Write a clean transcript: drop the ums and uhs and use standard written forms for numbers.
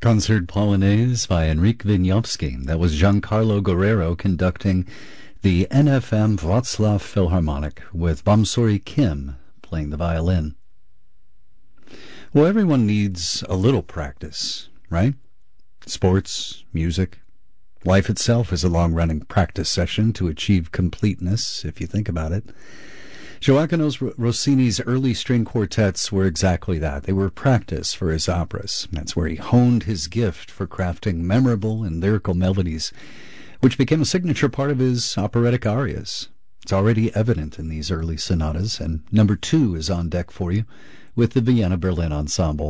Concert Polonaise by Enrique Wieniawski. That was Giancarlo Guerrero conducting the NFM Wrocław Philharmonic with Bamsuri Kim playing the violin. Well, everyone needs a little practice, right? Sports, music, life itself is a long-running practice session to achieve completeness, if you think about it. Joaquin Rossini's early string quartets were exactly that. They were practice for his operas. That's where he honed his gift for crafting memorable and lyrical melodies, which became a signature part of his operatic arias. It's already evident in these early sonatas, and number 2 is on deck for you with the Vienna Berlin Ensemble.